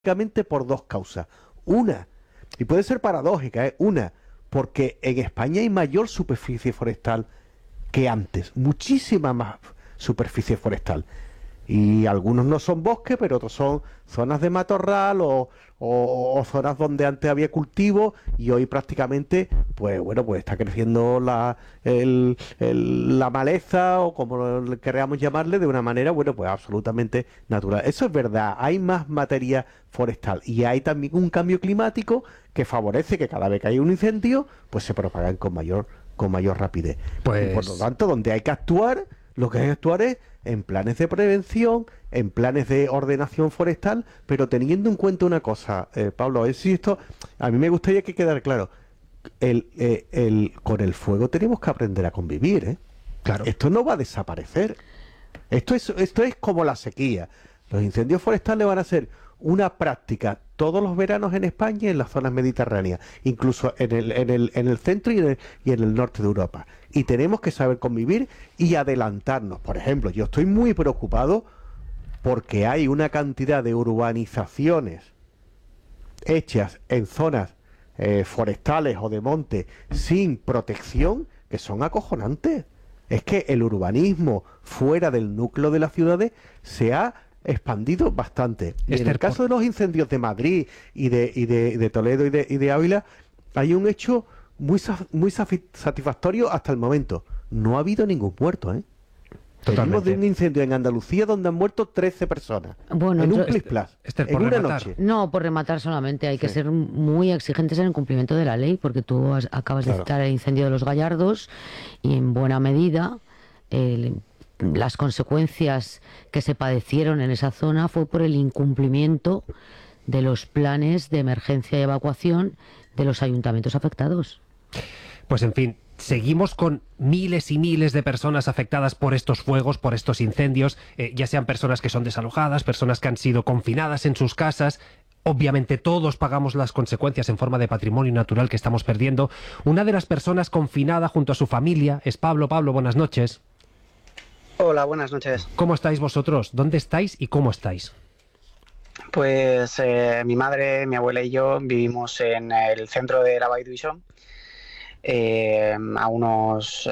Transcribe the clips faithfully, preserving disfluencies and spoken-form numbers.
básicamente por dos causas. Una, y puede ser paradójica, ¿eh? Una, porque en España hay mayor superficie forestal que antes, muchísima más superficie forestal. Y algunos no son bosques, pero otros son zonas de matorral o, o, o zonas donde antes había cultivo y hoy prácticamente, pues bueno, pues está creciendo la, el, el, la maleza o como le queramos llamarle de una manera, bueno, pues absolutamente natural. Eso es verdad, hay más materia forestal y hay también un cambio climático que favorece que cada vez que hay un incendio, pues se propagan con mayor, con mayor rapidez. Pues... Y por lo tanto, donde hay que actuar, lo que hay que actuar es en planes de prevención, en planes de ordenación forestal, pero teniendo en cuenta una cosa, eh, Pablo, es si esto, a mí me gustaría que quedara claro, el, eh, el, con el fuego tenemos que aprender a convivir, ¿eh? Claro. Esto no va a desaparecer. Esto es, esto es como la sequía. Los incendios forestales van a ser una práctica todos los veranos en España y en las zonas mediterráneas, incluso en el, en el, en el centro y en el, y en el norte de Europa. Y tenemos que saber convivir y adelantarnos. Por ejemplo, yo estoy muy preocupado porque hay una cantidad de urbanizaciones hechas en zonas eh, forestales o de monte sin protección que son acojonantes. Es que el urbanismo fuera del núcleo de las ciudades se ha expandido bastante. Y en el caso de los incendios de Madrid y de, y de, de Toledo y de, y de Ávila, hay un hecho muy, muy satisfactorio hasta el momento. No ha habido ningún muerto, ¿eh? Venimos de un incendio en Andalucía donde han muerto trece personas. Bueno, en un yo, plis-plas, este, este, en una rematar. noche. No, por rematar solamente. Hay sí. que ser muy exigentes en el cumplimiento de la ley, porque tú has, acabas claro. de citar el incendio de Los Gallardos y en buena medida el las consecuencias que se padecieron en esa zona fue por el incumplimiento de los planes de emergencia y evacuación de los ayuntamientos afectados. Pues en fin, seguimos con miles y miles de personas afectadas por estos fuegos, por estos incendios, eh, ya sean personas que son desalojadas, personas que han sido confinadas en sus casas. Obviamente todos pagamos las consecuencias en forma de patrimonio natural que estamos perdiendo. Una de las personas confinada junto a su familia es Pablo. Pablo, buenas noches. Hola, buenas noches. ¿Cómo estáis vosotros? ¿Dónde estáis y cómo estáis? Pues eh, mi madre, mi abuela y yo vivimos en el centro de la Vall d'Uixó, eh, a unos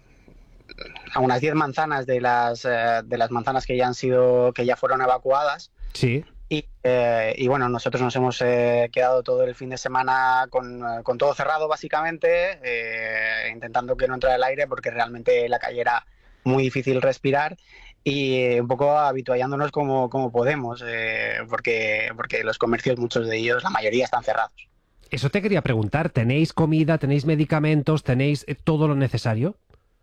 a unas diez manzanas de las eh, de las manzanas que ya han sido que ya fueron evacuadas. Sí. Y, eh, y bueno, nosotros nos hemos eh, quedado todo el fin de semana con, con todo cerrado básicamente, eh, intentando que no entrara el aire porque realmente la calle era muy difícil respirar y un poco habituallándonos como, como podemos, eh, porque, porque los comercios, muchos de ellos, la mayoría están cerrados. Eso te quería preguntar, ¿tenéis comida, tenéis medicamentos, tenéis todo lo necesario?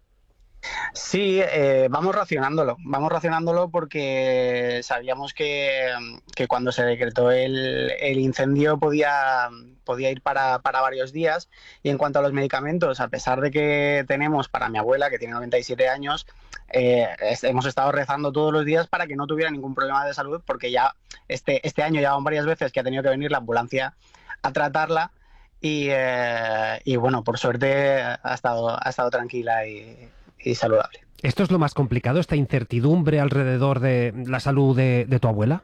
Sí, eh, vamos racionándolo, vamos racionándolo porque sabíamos que, que cuando se decretó el, el incendio podía, podía ir para, para varios días. Y en cuanto a los medicamentos, a pesar de que tenemos para mi abuela, que tiene noventa y siete años, eh, hemos estado rezando todos los días para que no tuviera ningún problema de salud, porque ya este, este año ya van varias veces que ha tenido que venir la ambulancia a tratarla y, eh, y bueno, por suerte ha estado, ha estado tranquila y... y saludable. ¿Esto es lo más complicado, esta incertidumbre alrededor de la salud de, de tu abuela?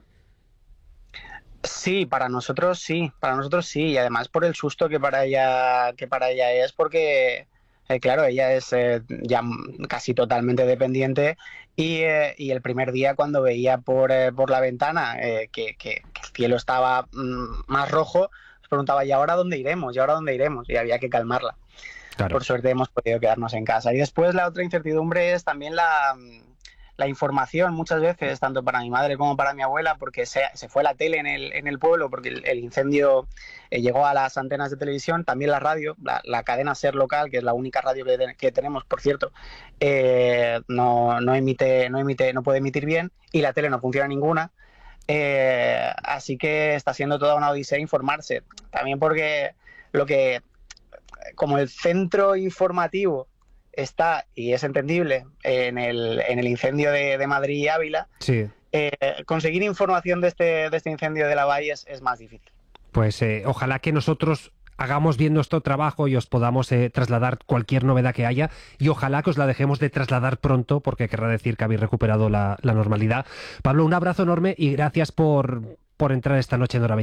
Sí, para nosotros sí, para nosotros sí, y además por el susto que para ella, que para ella es, porque eh, claro, ella es eh, ya casi totalmente dependiente y, eh, y el primer día cuando veía por, eh, por la ventana eh, que, que, que el cielo estaba mm, más rojo, se preguntaba, ¿y ahora dónde iremos? ¿Y ahora dónde iremos? Y había que calmarla. Claro. Por suerte hemos podido quedarnos en casa. Y después la otra incertidumbre es también la, la información, muchas veces, tanto para mi madre como para mi abuela, porque se, se fue la tele en el, en el pueblo, porque el, el incendio eh, llegó a las antenas de televisión, también la radio, la, la cadena SER local, que es la única radio que, que tenemos, por cierto, eh, no, no, emite, no, emite, no puede emitir bien, y la tele no funciona ninguna. Eh, así que está siendo toda una odisea informarse. También porque lo que... como el centro informativo está, y es entendible, en el, en el incendio de, de Madrid y Ávila, sí. eh, conseguir información de este, de este incendio de la Vall es, es más difícil. Pues eh, ojalá que nosotros hagamos bien nuestro trabajo y os podamos eh, trasladar cualquier novedad que haya, y ojalá que os la dejemos de trasladar pronto, porque querrá decir que habéis recuperado la, la normalidad. Pablo, un abrazo enorme y gracias por por entrar esta noche en Hora